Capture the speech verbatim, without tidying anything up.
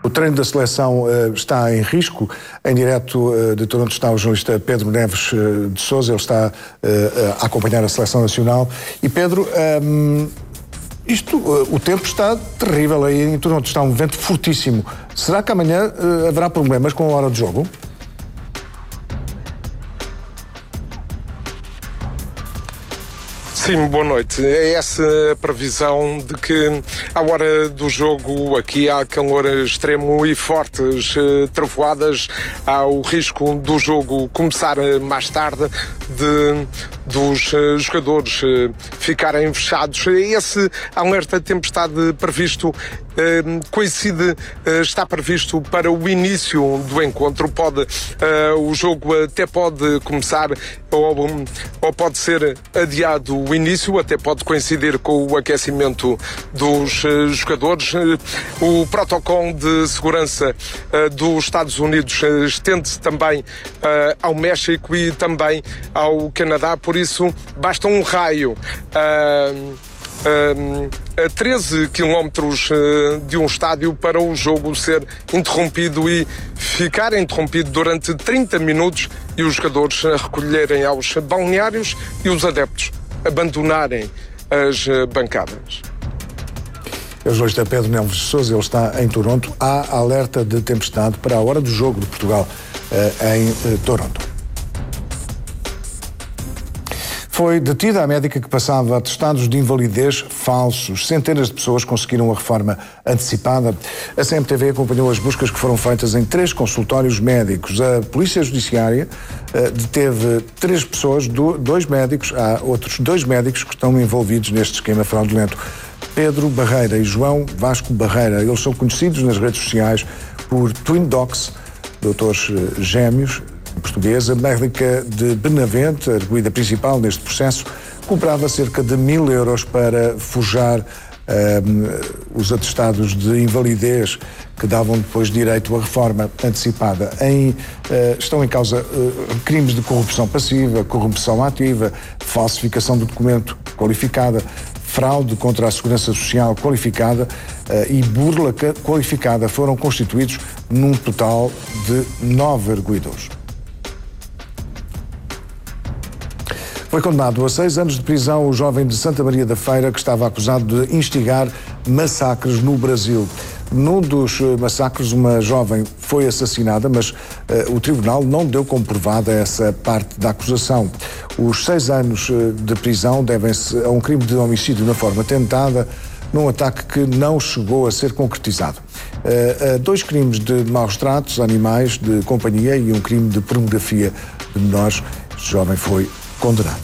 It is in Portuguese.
O treino da seleção uh, está em risco. Em direto uh, de Toronto está o jornalista Pedro Neves uh, de Sousa. Ele está uh, a acompanhar a seleção nacional. E Pedro, um, isto, uh, o tempo está terrível aí em Toronto. Está um vento fortíssimo. Será que amanhã uh, haverá problemas com a hora de jogo? Sim, boa noite. É essa a previsão de que à hora do jogo aqui há calor extremo e fortes eh, trovoadas. Há o risco do jogo começar mais tarde, de, dos eh, jogadores eh, ficarem fechados. Esse alerta de tempestade previsto eh, coincide, eh, está previsto para o início do encontro. Pode, eh, o jogo até pode começar ou, ou pode ser adiado o início, até pode coincidir com o aquecimento dos uh, jogadores. Uh, o protocolo de segurança uh, dos Estados Unidos uh, estende-se também uh, ao México e também ao Canadá, por isso basta um raio uh, uh, a treze quilómetros uh, de um estádio para o jogo ser interrompido e ficar interrompido durante trinta minutos e os jogadores uh, recolherem aos balneários e os adeptos abandonarem as bancadas. O jornalista Pedro Neves de Sousa, ele está em Toronto. Há alerta de tempestade para a hora do jogo de Portugal em Toronto. Foi detida a médica que passava atestados de invalidez falsos. Centenas de pessoas conseguiram a reforma antecipada. A C M T V acompanhou as buscas que foram feitas em três consultórios médicos. A Polícia Judiciária uh, deteve três pessoas, do, dois médicos, há outros dois médicos que estão envolvidos neste esquema fraudulento. Pedro Barreira e João Vasco Barreira. Eles são conhecidos nas redes sociais por Twin Docs, doutores uh, gêmeos, portuguesa. A médica de Benavente, a arguida principal neste processo, cobrava cerca de mil euros para forjar um, os atestados de invalidez que davam depois direito à reforma antecipada. Em, uh, estão em causa uh, crimes de corrupção passiva, corrupção ativa, falsificação de documento qualificada, fraude contra a segurança social qualificada uh, e burla qualificada. Foram constituídos num total de nove arguidores. Foi condenado a seis anos de prisão o jovem de Santa Maria da Feira que estava acusado de instigar massacres no Brasil. Num dos massacres, uma jovem foi assassinada, mas uh, o tribunal não deu como provada essa parte da acusação. Os seis anos de prisão devem-se a um crime de homicídio na forma tentada, num ataque que não chegou a ser concretizado. Uh, uh, dois crimes de maus tratos, animais de companhia e um crime de pornografia de menores. O jovem foi condenado.